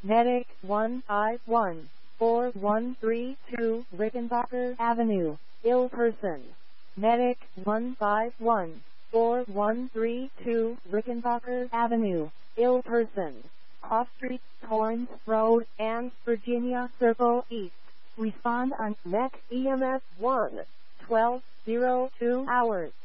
Medic 151-4132 Rickenbacker Avenue, ill person. Medic 151-4132 Rickenbacker Avenue, ill person. Cross Street, Torrance Road, and Virginia Circle East. Respond on MEC EMS 1, 12:02 hours.